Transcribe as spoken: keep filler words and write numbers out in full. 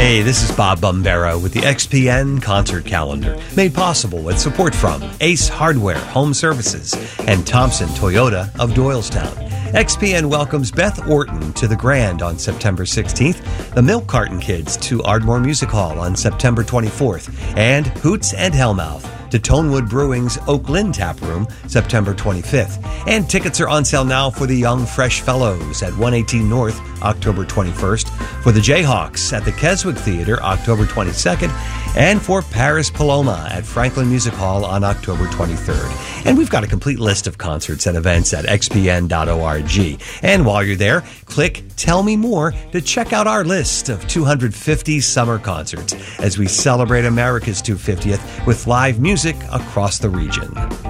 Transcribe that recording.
Hey, this is Bob Bombero with the X P N Concert Calendar, made possible with support from Ace Hardware Home Services and Thompson Toyota of Doylestown. X P N welcomes Beth Orton to the Grand on September sixteenth, the Milk Carton Kids to Ardmore Music Hall on September twenty-fourth, and Hoots and Hellmouth to Tonewood Brewing's Oak Lynn Tap Room, September twenty-fifth. And tickets are on sale now for the Young Fresh Fellows at one eighteen North, October twenty-first, for the Jayhawks at the Keswick Theater, October twenty-second, and for Paris Paloma at Franklin Music Hall on October twenty-third. And we've got a complete list of concerts and events at x p n dot org. And while you're there, click Tell Me More to check out our list of two hundred fifty summer concerts as we celebrate America's two hundred fiftieth with live music across the region.